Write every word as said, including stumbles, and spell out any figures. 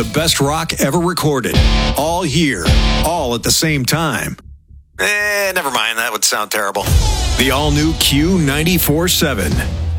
The best rock ever recorded. All here. All at the same time. Eh, never mind. That would sound terrible. The all-new Q ninety-four seven.